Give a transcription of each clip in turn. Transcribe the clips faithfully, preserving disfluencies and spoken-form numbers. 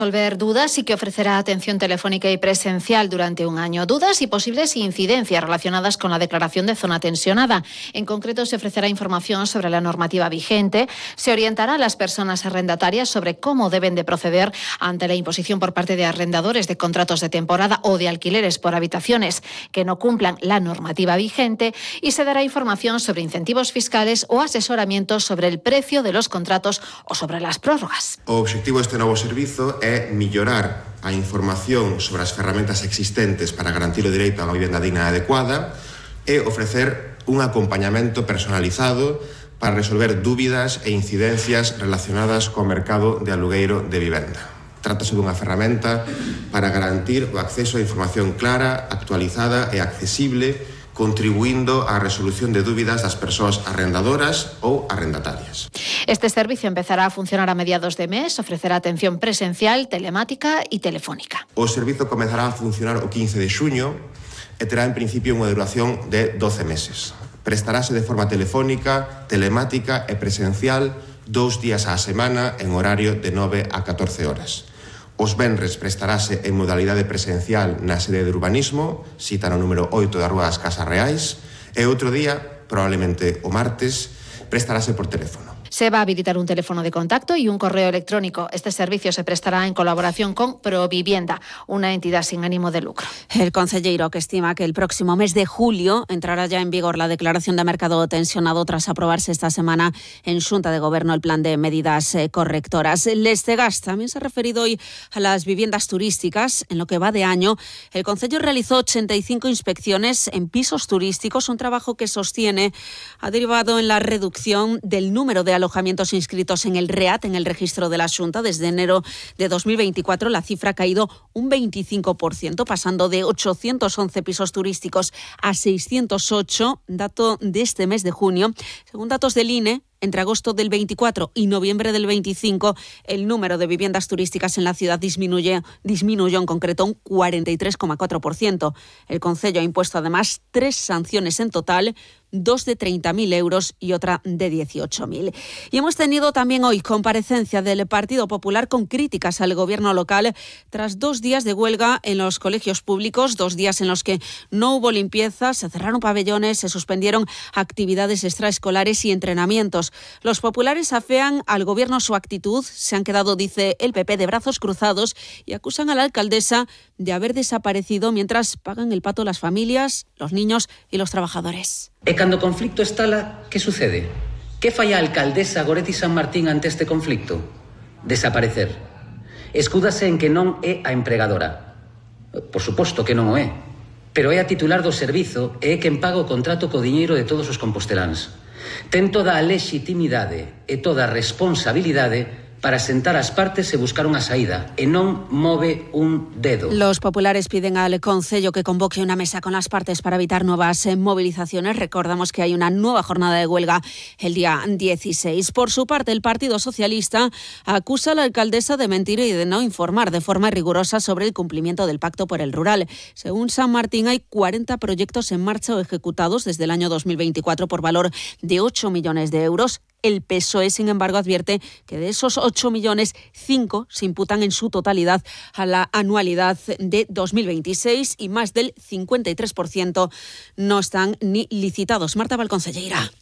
Resolver dudas y que ofrecerá atención telefónica y presencial durante un año. Dudas y posibles incidencias relacionadas con la declaración de zona tensionada. En concreto, se ofrecerá información sobre la normativa vigente, se orientará a las personas arrendatarias sobre cómo deben de proceder ante la imposición por parte de arrendadores de contratos de temporada o de alquileres por habitaciones que no cumplan la normativa vigente, y se dará información sobre incentivos fiscales o asesoramiento sobre el precio de los contratos o sobre las prórrogas. O objetivo deste novo servizo é é mellorar a información sobre as ferramentas existentes para garantir o direito a unha vivenda digna e adecuada e ofrecer un acompañamento personalizado para resolver dúbidas e incidencias relacionadas co mercado de alugueiro de vivenda. Trátase dunha ferramenta para garantir o acceso a información clara, actualizada e accesible, contribuindo á resolución de dúbidas das persoas arrendadoras ou arrendatarias. Este servicio empezará a funcionar a mediados de mes, ofrecerá atención presencial, telemática e telefónica. O servizo comezará a funcionar o quince de xuño e terá en principio unha duración de doce meses. Prestarase de forma telefónica, telemática e presencial dous días á semana en horario de nove a catorce horas. Os venres prestarase en modalidade presencial na sede de urbanismo, cita no número oito da Rúa das Casas Reais, e outro día, probablemente o martes, prestarase por teléfono. Se va a habilitar un teléfono de contacto y un correo electrónico. Este servicio se prestará en colaboración con Provivienda, una entidad sin ánimo de lucro. El concelleiro, que estima que el próximo mes de julio entrará ya en vigor la declaración de mercado tensionado tras aprobarse esta semana en Xunta de Gobierno el plan de medidas eh, correctoras. Lestegas también se ha referido hoy a las viviendas turísticas. En lo que va de año, el concello realizó ochenta y cinco inspecciones en pisos turísticos, un trabajo que sostiene ha derivado en la reducción del número de alojamientos inscritos en el REAT, en el registro de la Xunta. Desde enero de dos mil veinticuatro la cifra ha caído un veinticinco por ciento, pasando de ochocientos once pisos turísticos a seiscientos ocho, dato de este mes de junio. Según datos del I N E, entre agosto del veinticuatro y noviembre del veinticinco, el número de viviendas turísticas en la ciudad disminuye, disminuyó en concreto un cuarenta y tres coma cuatro por ciento. El concello ha impuesto además tres sanciones en total, dos de treinta mil euros y otra de dieciocho mil. Y hemos tenido también hoy comparecencia del Partido Popular con críticas al gobierno local tras dos días de huelga en los colegios públicos, dos días en los que no hubo limpieza, se cerraron pabellones, se suspendieron actividades extraescolares y entrenamientos. Los populares afean al gobierno su actitud, se han quedado, dice el P P, de brazos cruzados y acusan a la alcaldesa de haber desaparecido mientras pagan el pato las familias, los niños y los trabajadores. E cando o conflicto estala, que sucede? Que falla a alcaldesa Goretti San Martín ante este conflicto? Desaparecer. Escúdase en que non é a empregadora. Por suposto que non o é. Pero é a titular do servizo e é quen paga o contrato co diñeiro de todos os composteláns. Ten toda a lexitimidade e toda a responsabilidade para sentar as partes e buscar unha saída, e non move un dedo. Los populares piden al concello que convoque una mesa con las partes para evitar nuevas movilizaciones. Recordamos que hay una nueva jornada de huelga el día dieciséis. Por su parte, el Partido Socialista acusa a la alcaldesa de mentir y de no informar de forma rigurosa sobre el cumplimiento del Pacto por el Rural. Según San Martín, hay cuarenta proyectos en marcha o ejecutados desde el año dos mil veinticuatro por valor de ocho millones de euros. El P S O E, sin embargo, advierte que de esos ocho millones, cinco se imputan en su totalidad a la anualidad de dos mil veintiséis y más del cincuenta y tres por ciento no están ni licitados. Marta Valconcelleira.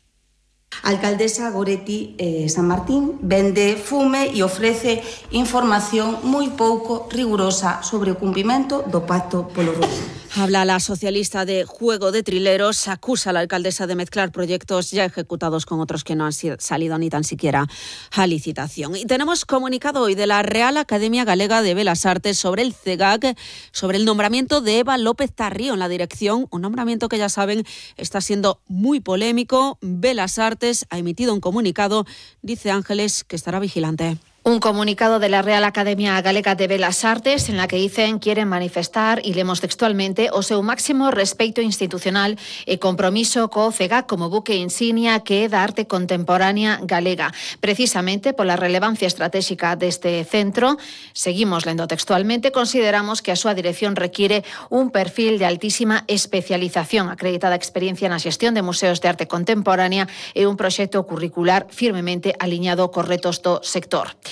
Alcaldesa Goretti eh, San Martín vende fume e ofrece información moi pouco rigurosa sobre o cumprimento do Pacto polo Rural. Habla la socialista de juego de trileros, acusa a la alcaldesa de mezclar proyectos ya ejecutados con otros que no han salido ni tan siquiera a licitación. Y tenemos comunicado hoy de la Real Academia Galega de Belas Artes sobre el C E G A C, sobre el nombramiento de Eva López Tarrío en la dirección, un nombramiento que ya saben está siendo muy polémico. Belas Artes ha emitido un comunicado, dice Ángeles, que estará vigilante. Un comunicado de la Real Academia Galega de Belas Artes en la que dicen quieren manifestar, y leemos textualmente, o seu máximo respeito institucional e compromiso co C E G A C como buque insignia que é da arte contemporánea galega. Precisamente pola relevancia estratégica deste centro, seguimos lendo textualmente, consideramos que a súa dirección requiere un perfil de altísima especialización, acreditada experiencia na xestión de museos de arte contemporánea e un proxecto curricular firmemente aliñado cos retos do sector.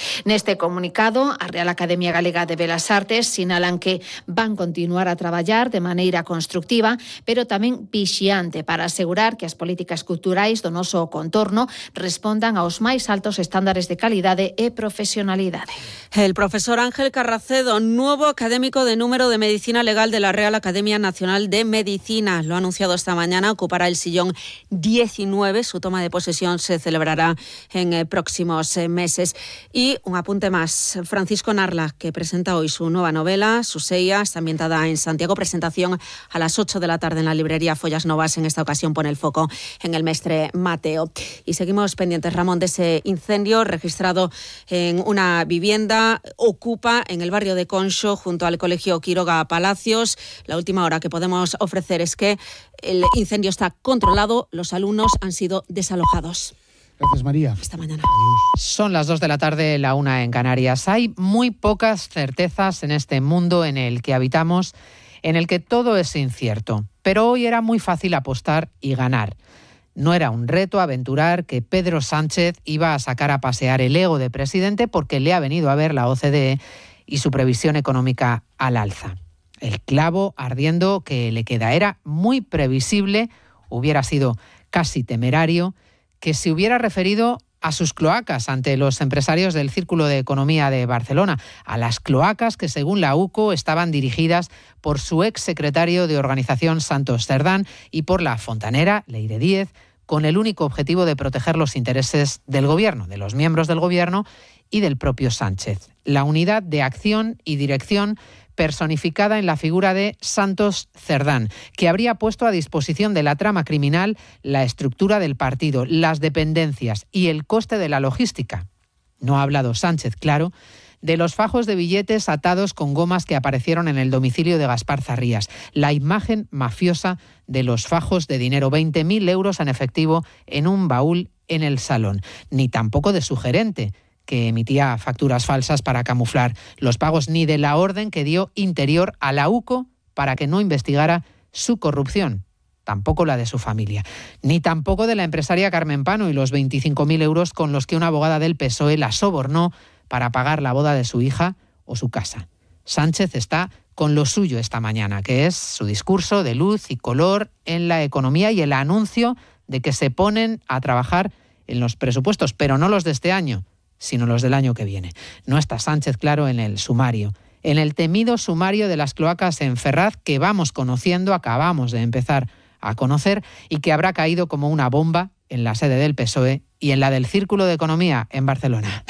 Neste comunicado, a Real Academia Galega de Belas Artes sinalan que van continuar a traballar de maneira constructiva, pero tamén vixiante para asegurar que as políticas culturais do noso contorno respondan aos máis altos estándares de calidade e profesionalidade. El profesor Ángel Carracedo, nuevo académico de número de Medicina Legal de la Real Academia Nacional de Medicina, lo ha anunciado esta mañana, ocupará el sillón diecinueve, su toma de posesión se celebrará en eh, próximos eh, meses. Y un apunte más, Francisco Narla, que presenta hoy su nueva novela, Suseia, está ambientada en Santiago, presentación a las ocho de la tarde en la librería Follas Novas. En esta ocasión pone el foco en el mestre Mateo. Y seguimos pendientes, Ramón, de ese incendio registrado en una vivienda, ocupa en el barrio de Conxo, junto al Colegio Quiroga Palacios. La última hora que podemos ofrecer es que el incendio está controlado, los alumnos han sido desalojados. Gracias, María. Hasta mañana. Adiós. Son las dos de la tarde, la una en Canarias. Hay muy pocas certezas en este mundo en el que habitamos, en el que todo es incierto. Pero hoy era muy fácil apostar y ganar. No era un reto aventurar que Pedro Sánchez iba a sacar a pasear el ego de presidente porque le ha venido a ver la O C D E y su previsión económica al alza. El clavo ardiendo que le queda. Era muy previsible, hubiera sido casi temerario, que se hubiera referido a sus cloacas ante los empresarios del Círculo de Economía de Barcelona, a las cloacas que, según la U C O, estaban dirigidas por su exsecretario de Organización, Santos Cerdán, y por la fontanera, Leire Díez, con el único objetivo de proteger los intereses del Gobierno, de los miembros del Gobierno y del propio Sánchez. La unidad de acción y dirección personificada en la figura de Santos Cerdán, que habría puesto a disposición de la trama criminal la estructura del partido, las dependencias y el coste de la logística. No ha hablado Sánchez, claro, de los fajos de billetes atados con gomas que aparecieron en el domicilio de Gaspar Zarrías, la imagen mafiosa de los fajos de dinero, veinte mil euros en efectivo en un baúl en el salón, ni tampoco de su gerente, que emitía facturas falsas para camuflar los pagos, ni de la orden que dio Interior a la U C O para que no investigara su corrupción, tampoco la de su familia, ni tampoco de la empresaria Carmen Pano y los veinticinco mil euros con los que una abogada del P S O E la sobornó para pagar la boda de su hija o su casa. Sánchez está con lo suyo esta mañana, que es su discurso de luz y color en la economía y el anuncio de que se ponen a trabajar en los presupuestos, pero no los de este año, sino los del año que viene. No está Sánchez, claro, en el sumario, en el temido sumario de las cloacas en Ferraz que vamos conociendo, acabamos de empezar a conocer y que habrá caído como una bomba en la sede del P S O E y en la del Círculo de Economía en Barcelona.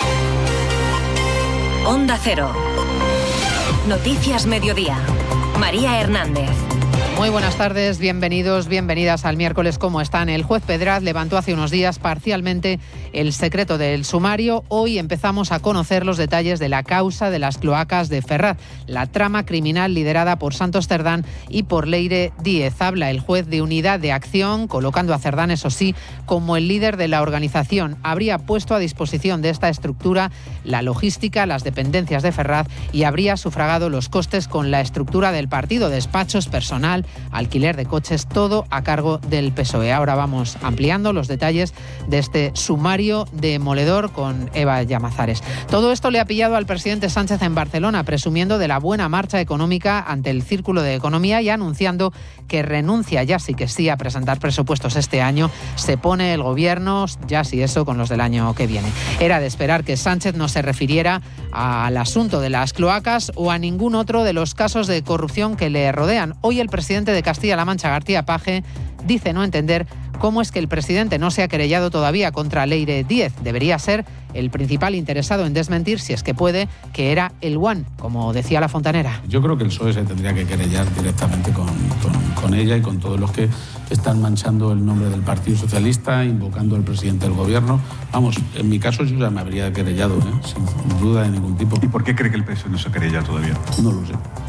Onda Cero. Noticias Mediodía. María Hernández. Muy buenas tardes, bienvenidos, bienvenidas al miércoles. ¿Cómo están? El juez Pedraz levantó hace unos días parcialmente el secreto del sumario. Hoy empezamos a conocer los detalles de la causa de las cloacas de Ferraz, la trama criminal liderada por Santos Cerdán y por Leire Díez. Habla el juez de unidad de acción, colocando a Cerdán, eso sí, como el líder de la organización. Habría puesto a disposición de esta estructura la logística, las dependencias de Ferraz y habría sufragado los costes con la estructura del partido, despachos, personal, alquiler de coches, todo a cargo del P S O E. Ahora vamos ampliando los detalles de este sumario demoledor con Eva Llamazares. Todo esto le ha pillado al presidente Sánchez en Barcelona, presumiendo de la buena marcha económica ante el Círculo de Economía y anunciando que renuncia ya sí que sí a presentar presupuestos este año. Se pone el gobierno ya sí eso con los del año que viene. Era de esperar que Sánchez no se refiriera al asunto de las cloacas o a ningún otro de los casos de corrupción que le rodean. Hoy el presidente de Castilla-La Mancha, García Paje, dice no entender cómo es que el presidente no se ha querellado todavía contra Leire Díez. Debería ser el principal interesado en desmentir, si es que puede, que era el One, como decía la fontanera. Yo creo que el P S O E se tendría que querellar directamente con, con, con ella y con todos los que están manchando el nombre del Partido Socialista, invocando al presidente del gobierno. Vamos, en mi caso yo ya me habría querellado, ¿eh? Sin duda de ningún tipo. ¿Y por qué cree que el P S O E no se querella todavía? No lo sé.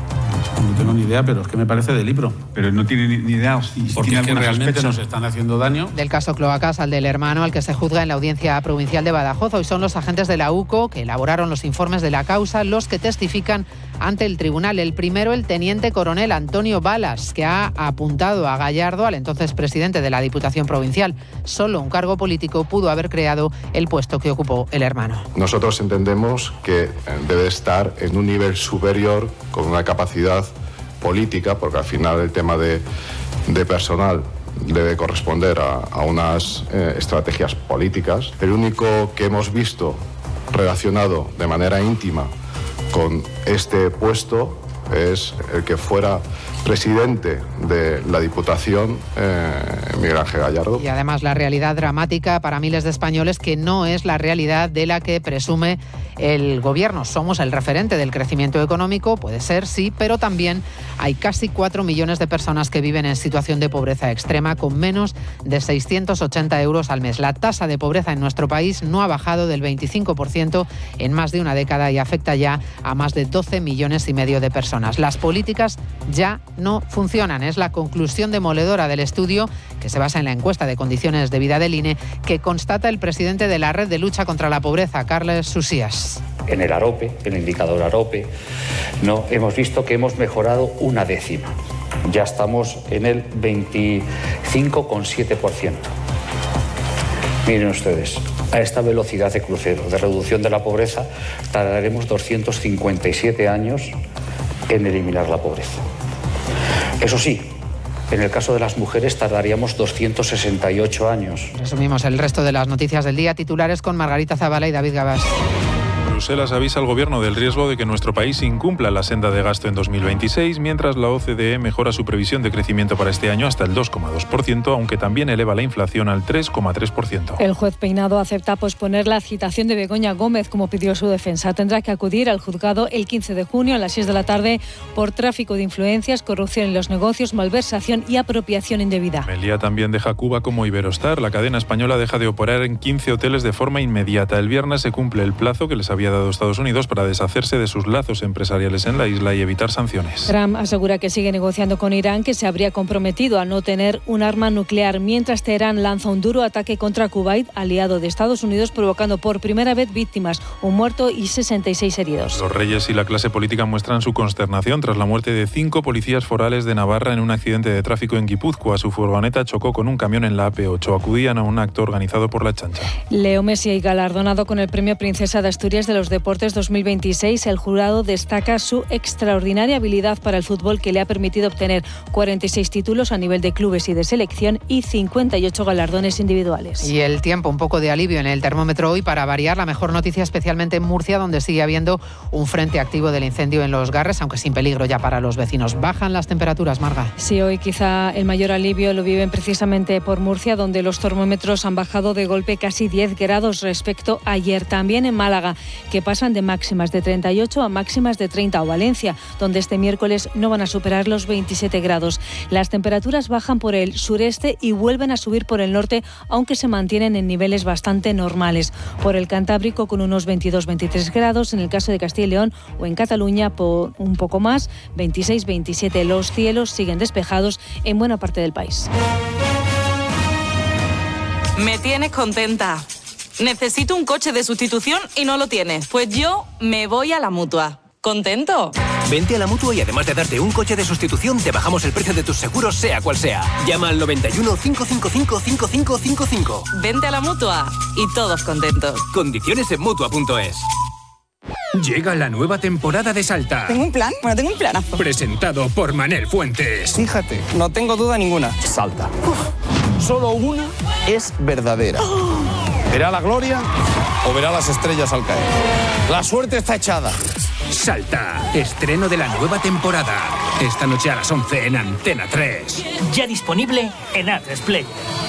No tengo ni idea, pero es que me parece de libro. Pero no tiene ni idea. Si Porque tiene es que alguna realmente sospecha. nos están haciendo daño. Del caso Cloacas al del hermano, al que se juzga en la Audiencia Provincial de Badajoz. Hoy son los agentes de la U C O que elaboraron los informes de la causa los que testifican ante el tribunal. El primero, el teniente coronel Antonio Balas, que ha apuntado a Gallardo, al entonces presidente de la Diputación Provincial. Solo un cargo político pudo haber creado el puesto que ocupó el hermano. Nosotros entendemos que debe estar en un nivel superior, con una capacidad política, porque al final el tema de, de personal debe corresponder a, a unas eh, estrategias políticas. El único que hemos visto relacionado de manera íntima con este puesto es el que fuera presidente de la Diputación, eh, Miguel Ángel Gallardo. Y además la realidad dramática para miles de españoles, que no es la realidad de la que presume el gobierno. Somos el referente del crecimiento económico, puede ser, sí, pero también hay casi cuatro millones de personas que viven en situación de pobreza extrema con menos de seiscientos ochenta euros al mes. La tasa de pobreza en nuestro país no ha bajado del veinticinco por ciento en más de una década y afecta ya a más de doce millones y medio de personas. Las políticas ya no funcionan. Es la conclusión demoledora del estudio, que se basa en la encuesta de condiciones de vida del I N E, que constata el presidente de la Red de Lucha contra la Pobreza, Carles Susías. En el AROPE, el indicador AROPE, no, hemos visto que hemos mejorado una décima. Ya estamos en el veinticinco coma siete por ciento. Miren ustedes, a esta velocidad de crucero de reducción de la pobreza tardaremos doscientos cincuenta y siete años en eliminar la pobreza. Eso sí, en el caso de las mujeres tardaríamos doscientos sesenta y ocho años. Resumimos el resto de las noticias del día, titulares con Margarita Zavala y David Gabás. Bruselas avisa al Gobierno del riesgo de que nuestro país incumpla la senda de gasto en dos mil veintiséis, mientras la O C D E mejora su previsión de crecimiento para este año hasta el dos coma dos por ciento, aunque también eleva la inflación al tres coma tres por ciento. El juez Peinado acepta posponer la citación de Begoña Gómez, como pidió su defensa. Tendrá que acudir al juzgado el quince de junio a las seis de la tarde por tráfico de influencias, corrupción en los negocios, malversación y apropiación indebida. Meliá también deja Cuba como Iberostar. La cadena española deja de operar en quince hoteles de forma inmediata. El viernes se cumple el plazo que les había dado Estados Unidos para deshacerse de sus lazos empresariales en la isla y evitar sanciones. Trump asegura que sigue negociando con Irán, que se habría comprometido a no tener un arma nuclear, mientras Teherán lanza un duro ataque contra Kuwait, aliado de Estados Unidos, provocando por primera vez víctimas, un muerto y sesenta y seis heridos. Los reyes y la clase política muestran su consternación tras la muerte de cinco policías forales de Navarra en un accidente de tráfico en Guipúzcoa. Su furgoneta chocó con un camión en la A P ocho. Acudían a un acto organizado por la Chancha. Leo Messi, galardonado con el Premio Princesa de Asturias de los Deportes dos mil veintiséis, el jurado destaca su extraordinaria habilidad para el fútbol, que le ha permitido obtener cuarenta y seis títulos a nivel de clubes y de selección y cincuenta y ocho galardones individuales. Y el tiempo, un poco de alivio en el termómetro hoy para variar. La mejor noticia especialmente en Murcia, donde sigue habiendo un frente activo del incendio en Los Garres, aunque sin peligro ya para los vecinos. Bajan las temperaturas, Marga. Sí, hoy quizá el mayor alivio lo viven precisamente por Murcia, donde los termómetros han bajado de golpe casi diez grados respecto a ayer. También en Málaga, que pasan de máximas de treinta y ocho a máximas de treinta, o Valencia, donde este miércoles no van a superar los veintisiete grados. Las temperaturas bajan por el sureste y vuelven a subir por el norte, aunque se mantienen en niveles bastante normales. Por el Cantábrico, con unos veintidós veintitrés grados, en el caso de Castilla y León o en Cataluña por un poco más, veintiséis veintisiete. Los cielos siguen despejados en buena parte del país. Me tienes contenta. Necesito un coche de sustitución y no lo tienes. Pues yo me voy a la Mutua. ¿Contento? Vente a la Mutua y además de darte un coche de sustitución, te bajamos el precio de tus seguros, sea cual sea. Llama al noventa y uno, cinco cinco cinco, cinco cinco cinco cinco. Vente a la Mutua y todos contentos. Condiciones en Mutua punto es. Llega la nueva temporada de Salta. ¿Tengo un plan? Bueno, tengo un planazo. Presentado por Manel Fuentes. Fíjate, no tengo duda ninguna. Salta. Uf. Solo una es verdadera. Oh. ¿Verá la gloria o verá las estrellas al caer? La suerte está echada. Salta, estreno de la nueva temporada. Esta noche a las once en Antena tres. Ya disponible en A tres Player.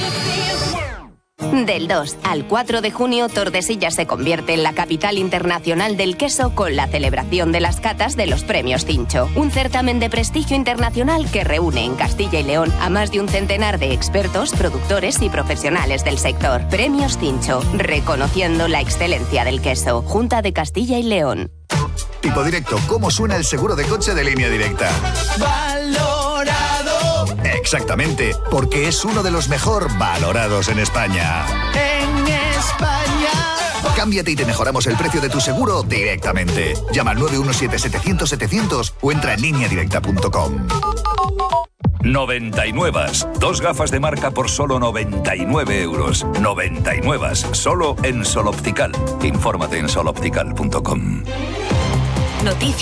Del dos al cuatro de junio, Tordesillas se convierte en la capital internacional del queso con la celebración de las catas de los Premios Cincho, un certamen de prestigio internacional que reúne en Castilla y León a más de un centenar de expertos, productores y profesionales del sector. Premios Cincho, reconociendo la excelencia del queso. Junta de Castilla y León. Tipo Directo, ¿cómo suena el seguro de coche de Línea Directa? Valorado. Exactamente, porque es uno de los mejor valorados en España. En España. Cámbiate y te mejoramos el precio de tu seguro directamente. Llama al nueve uno siete, setecientos, setecientos o entra en línea directa punto com. noventa y nueve. Dos gafas de marca por solo noventa y nueve euros. noventa y nueve. Solo en Sol Optical. Infórmate en sol optical punto com. Noticias.